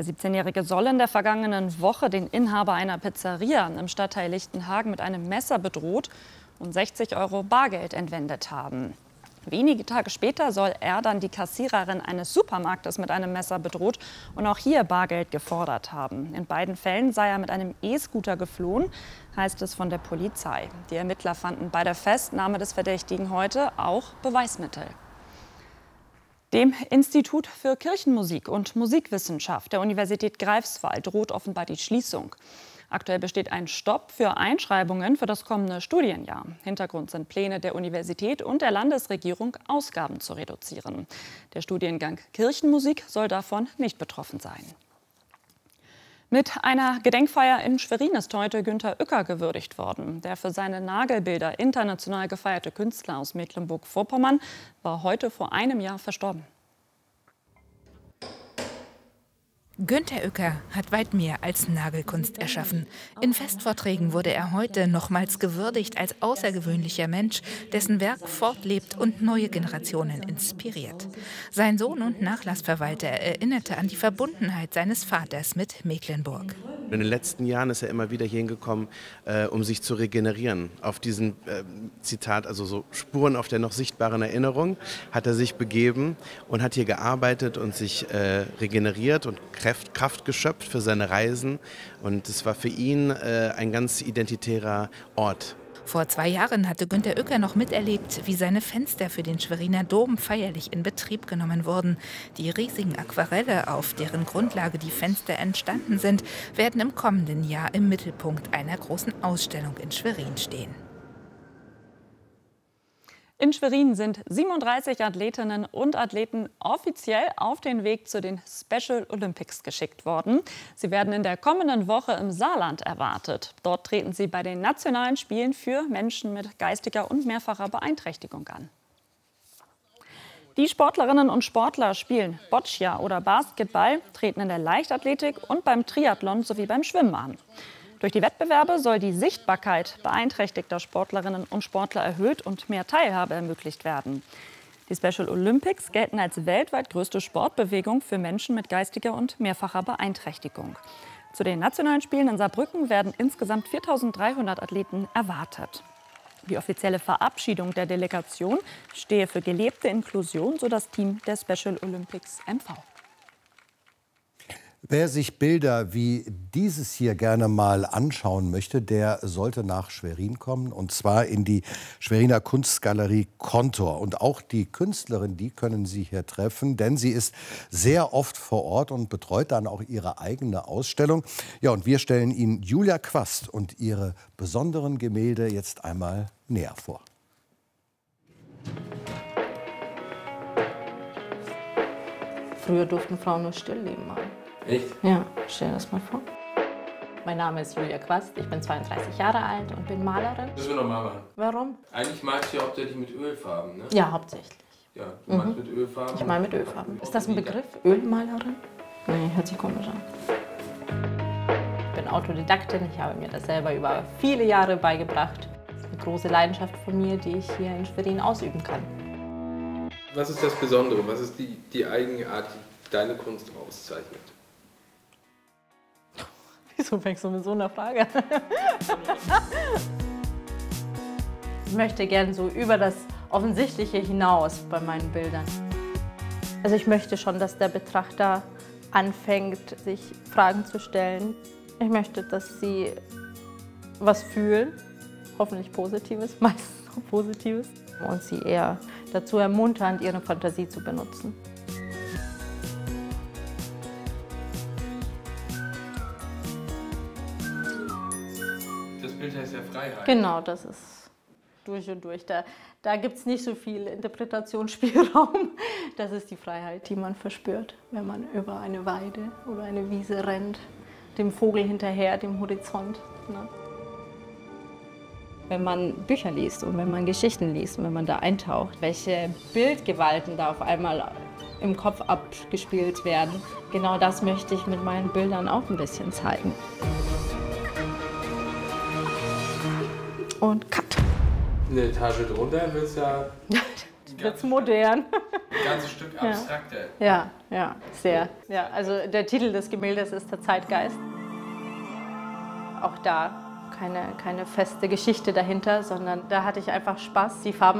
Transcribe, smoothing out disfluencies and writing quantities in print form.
Der 17-Jährige soll in der vergangenen Woche den Inhaber einer Pizzeria im Stadtteil Lichtenhagen mit einem Messer bedroht und 60 € Bargeld entwendet haben. Wenige Tage später soll er dann die Kassiererin eines Supermarktes mit einem Messer bedroht und auch hier Bargeld gefordert haben. In beiden Fällen sei er mit einem E-Scooter geflohen, heißt es von der Polizei. Die Ermittler fanden bei der Festnahme des Verdächtigen heute auch Beweismittel. Dem Institut für Kirchenmusik und Musikwissenschaft der Universität Greifswald droht offenbar die Schließung. Aktuell besteht ein Stopp für Einschreibungen für das kommende Studienjahr. Hintergrund sind Pläne der Universität und der Landesregierung, Ausgaben zu reduzieren. Der Studiengang Kirchenmusik soll davon nicht betroffen sein. Mit einer Gedenkfeier in Schwerin ist heute Günter Uecker gewürdigt worden. Der für seine Nagelbilder international gefeierte Künstler aus Mecklenburg-Vorpommern war heute vor einem Jahr verstorben. Günter Uecker hat weit mehr als Nagelkunst erschaffen. In Festvorträgen wurde er heute nochmals gewürdigt als außergewöhnlicher Mensch, dessen Werk fortlebt und neue Generationen inspiriert. Sein Sohn und Nachlassverwalter erinnerte an die Verbundenheit seines Vaters mit Mecklenburg. In den letzten Jahren ist er immer wieder hier hingekommen, um sich zu regenerieren. Auf diesen Zitat, also so Spuren auf der noch sichtbaren Erinnerung, hat er sich begeben und hat hier gearbeitet und sich regeneriert und Kraft geschöpft für seine Reisen. Und es war für ihn ein ganz identitärer Ort. Vor 2 Jahren hatte Günter Uecker noch miterlebt, wie seine Fenster für den Schweriner Dom feierlich in Betrieb genommen wurden. Die riesigen Aquarelle, auf deren Grundlage die Fenster entstanden sind, werden im kommenden Jahr im Mittelpunkt einer großen Ausstellung in Schwerin stehen. In Schwerin sind 37 Athletinnen und Athleten offiziell auf den Weg zu den Special Olympics geschickt worden. Sie werden in der kommenden Woche im Saarland erwartet. Dort treten sie bei den nationalen Spielen für Menschen mit geistiger und mehrfacher Beeinträchtigung an. Die Sportlerinnen und Sportler spielen Boccia oder Basketball, treten in der Leichtathletik und beim Triathlon sowie beim Schwimmen an. Durch die Wettbewerbe soll die Sichtbarkeit beeinträchtigter Sportlerinnen und Sportler erhöht und mehr Teilhabe ermöglicht werden. Die Special Olympics gelten als weltweit größte Sportbewegung für Menschen mit geistiger und mehrfacher Beeinträchtigung. Zu den nationalen Spielen in Saarbrücken werden insgesamt 4.300 Athleten erwartet. Die offizielle Verabschiedung der Delegation stehe für gelebte Inklusion, so das Team der Special Olympics MV. Wer sich Bilder wie dieses hier gerne mal anschauen möchte, der sollte nach Schwerin kommen, und zwar in die Schweriner Kunstgalerie Kontor. Und auch die Künstlerin, die können Sie hier treffen, denn sie ist sehr oft vor Ort und betreut dann auch ihre eigene Ausstellung. Ja, und wir stellen Ihnen Julia Quast und ihre besonderen Gemälde jetzt einmal näher vor. Früher durften Frauen nur Stillleben machen. Echt? Ja, stell dir das mal vor. Mein Name ist Julia Quast, ich bin 32 Jahre alt und bin Malerin. Das will normal machen. Warum? Eigentlich magst du ja hauptsächlich mit Ölfarben, ne? Ja, hauptsächlich. Ja, du magst mit Ölfarben? Ich meine mit Ölfarben. Ist das ein Begriff? Ölmalerin? Nee, hört sich komisch an. Ich bin Autodidaktin, ich habe mir das selber über viele Jahre beigebracht. Das ist eine große Leidenschaft von mir, die ich hier in Schwerin ausüben kann. Was ist das Besondere? Was ist die Eigenart, die deine Kunst auszeichnet? Wieso fängst du mit so einer Frage an? Ich möchte gern so über das Offensichtliche hinaus bei meinen Bildern. Also ich möchte schon, dass der Betrachter anfängt, sich Fragen zu stellen. Ich möchte, dass sie was fühlen, hoffentlich Positives, meistens auch Positives, und sie eher dazu ermuntern, ihre Fantasie zu benutzen. Das Bild heißt ja Freiheit. Genau, das ist durch und durch. Da gibt es nicht so viel Interpretationsspielraum. Das ist die Freiheit, die man verspürt, wenn man über eine Weide oder eine Wiese rennt, dem Vogel hinterher, dem Horizont. Ne? Wenn man Bücher liest und wenn man Geschichten liest und wenn man da eintaucht, welche Bildgewalten da auf einmal im Kopf abgespielt werden, genau das möchte ich mit meinen Bildern auch ein bisschen zeigen. Und Cut. Eine Etage drunter wird es ja wird's modern. Ein ganzes Stück abstrakter. Ja, ja, sehr. Ja, also der Titel des Gemäldes ist der Zeitgeist. Auch da keine feste Geschichte dahinter, sondern da hatte ich einfach Spaß, die Farben